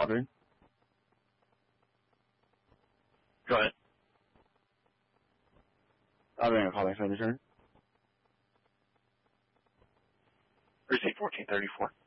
Squadron. Go ahead. Atlanta calling for the turn. Receipt 1434.